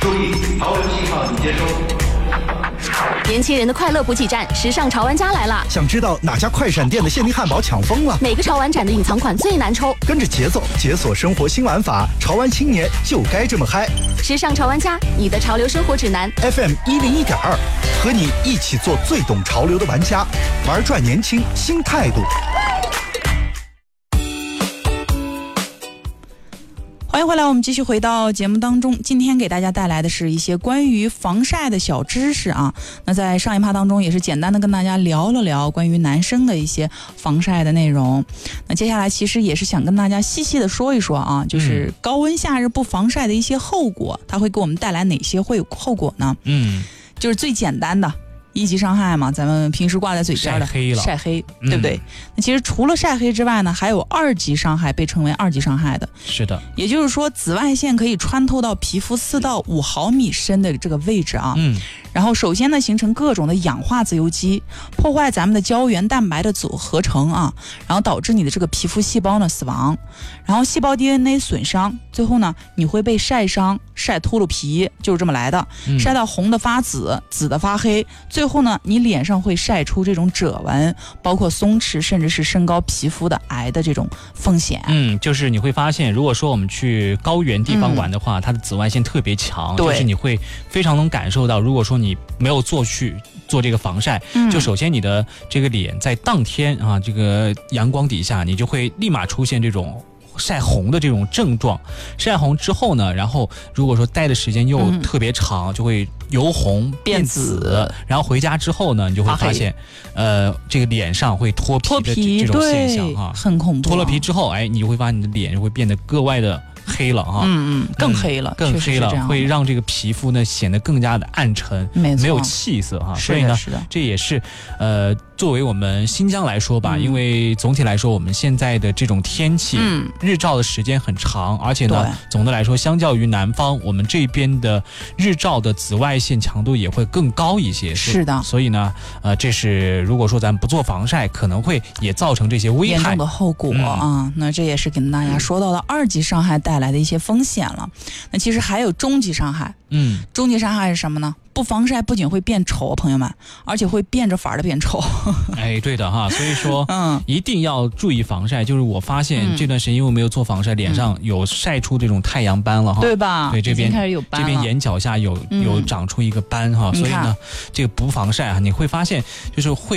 注意，潮流信号已接收。 年轻人的快乐补给站，时尚潮玩家来了！ 想知道哪家快闪店的限定汉堡抢疯了？ 哪个潮玩展的隐藏款最难抽？ 跟着节奏解锁生活新玩法，潮玩青年就该这么嗨！ 时尚潮玩家，你的潮流生活指南 FM 101.2，和你一起做最懂潮流的玩家，玩转年轻新态度。 欢迎回来，我们继续回到节目当中。今天给大家带来的是一些关于防晒的小知识啊。那在上一趴当中也是简单的跟大家聊了聊关于男生的一些防晒的内容。那接下来其实也是想跟大家细细的说一说啊，就是高温夏日不防晒的一些后果，它会给我们带来哪些后果呢？就是最简单的一级伤害嘛，咱们平时挂在嘴边的晒黑，对不对？那其实除了晒黑之外呢，还有二级伤害，被称为二级伤害的。 是的， 也就是说紫外线可以穿透到皮肤4到5毫米深的这个位置啊。然后首先呢，形成各种的氧化自由基，破坏咱们的胶原蛋白的合成啊，然后导致你的这个皮肤细胞呢死亡，然后细胞 DNA 损伤，最后呢你会被晒伤，晒秃噜皮，就是这么来的，晒到红的发紫，紫的发黑，最后呢你脸上会晒出这种褶纹，包括松弛，甚至是升高皮肤的癌的这种风险。 就是你会发现，如果说我们去高原地方玩的话，它的紫外线特别强，就是你会非常能感受到，如果说你没有做这个防晒，就首先你的这个脸在当天啊这个阳光底下，你就会立马出现这种晒红的这种症状。晒红之后呢，然后如果说待的时间又特别长，就会由红变紫，然后回家之后呢，你就会发现这个脸上会脱皮的这种现象啊， 很恐怖。 脱了皮之后，你就会发现你的脸就会变得格外的黑了啊， 更黑了， 会让这个皮肤呢显得更加的暗沉，没有气色哈。所以呢，这也是作为我们新疆来说吧，因为总体来说我们现在的这种天气，日照的时间很长，而且呢，总的来说相较于南方，我们这边的日照的紫外线强度也会更高一些。 是的， 所以呢，这是如果说咱不做防晒，可能会也造成这些危害严重的后果啊。那这也是跟大家说到了二级伤害带来的一些风险了。那其实还有中级伤害，中级伤害是什么呢？不防晒不仅会变丑，朋友们，而且会变着法的变丑。 对的哈，所以说一定要注意防晒。就是我发现这段时间因为没有做防晒，脸上有晒出这种太阳斑了哈， 对吧？ 对，这边开始有斑了， 这边眼角下有长出一个斑哈，所以呢，这个不防晒啊，你会发现就是会